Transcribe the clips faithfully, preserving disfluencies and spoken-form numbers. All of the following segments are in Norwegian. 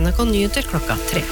N R K Nyheter klokka tre.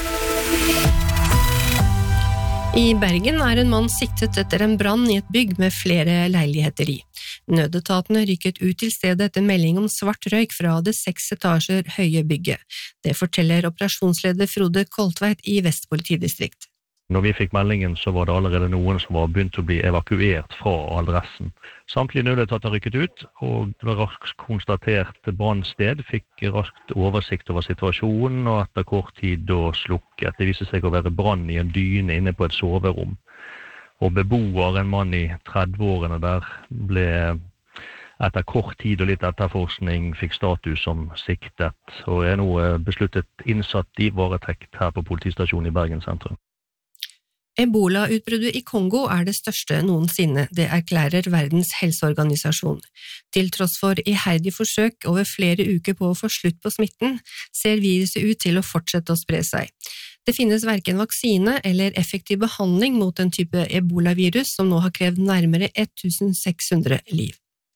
I Bergen er en mann siktet etter en brann i et bygg med flere leiligheter i. Nødetatene rykket ut til stedet etter melding om svart røyk fra det seks etasjer høye bygget. Det forteller operasjonsleder Frode Koltveit i Vest politidistrikt. Når vi fikk meldingen så var det allerede noen som var begynt å bli evakuert fra adressen. Samtlige nødetater rykket ut, og det var raskt konstatert brannsted, fikk raskt oversikt over situasjonen, og etter kort tid da slukket. Det viste seg å være brann i en dyne inne på et soverom. Og beboer, en mann i tredve-årene der, ble etter kort tid og litt etterforskning fikk status som siktet, og er nå besluttet innsatt i varetekt her på politistasjonen i Bergen sentrum. Ebola-utbruddet i Kongo er det største noensinne, det erklærer Verdens helseorganisasjon. Til tross for iherdige forsøk over flere uker på å få slutt på smitten, ser viruset ut til å fortsette å spre seg. Det finnes hverken vaksine eller effektiv behandling mot en type ebola-virus som nå har krevd nærmere seks hundre liv.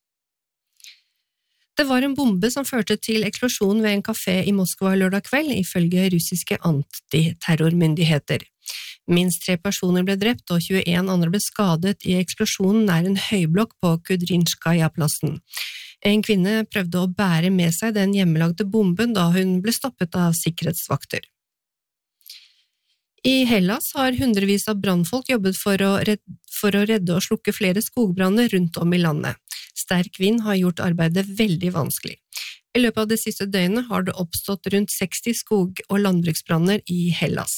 Det var en bombe som førte til eksplosjon ved en kafé i Moskva lørdag kveld, ifølge russiske antiterrormyndigheter. Minst tre personer ble drept og tjueen andre ble skadet i eksplosjonen nær en høyblokk på Kudrinskaja-plassen. En kvinne prøvde å bære med seg den hjemmelagde bomben da hun ble stoppet av sikkerhetsvakter. I Hellas har hundrevis av brannfolk jobbet for å, redde, for å redde og slukke flere skogbranner rundt om i landet. Sterk vind har gjort arbeidet veldig vanskelig. I løpet av det siste døgnet har det oppstått rundt seksti skog- og landbruksbranner i Hellas.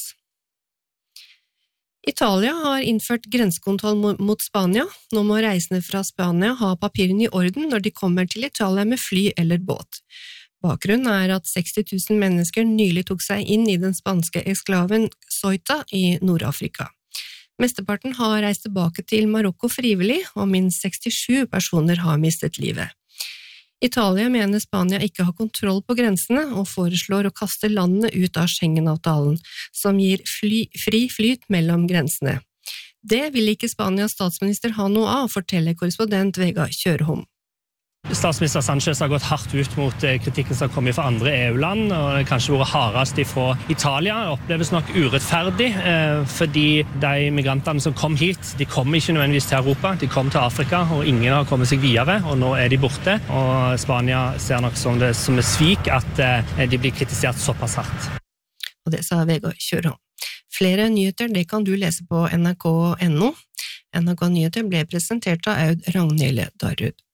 Italia har innført grensekontroll mot Spania. Nå må reisende fra Spania ha papirene i orden når de kommer til Italia med fly eller båt. Bakgrunnen er at seksti tusen mennesker nylig tok seg inn i den spanske eksklaven Ceuta i Nord-Afrika. Mesteparten har reist tilbake til Marokko frivillig, og minst sekstisju personer har mistet livet. Italia mener Spania ikke har kontroll på grensene og foreslår å kaste landene ut av Schengen-avtalen, som gir fly, fri flyt mellom grensene. Det vil ikke Spanias statsminister ha noe av, forteller korrespondent Vegard Kjørholm. Statsminister Sanchez har gått hardt ut mot kritikken som kommer fra andre E U-land, og det kanskje vært hardest fra Italia. Det oppleves nok urettferdig, fordi de migrantene som kom hit, de kom ikke nødvendigvis til Europa, de kom til Afrika, og ingen har kommet seg videre, og nå er de borte. Og Spania ser nok som det som er svik at de blir kritisert såpass hardt. Og det sa Vegard Kjørholm. Flere nyheter det kan du lese på N R K punktum N O. N R K Nyheter ble presentert av Aud Ragnhild Darud.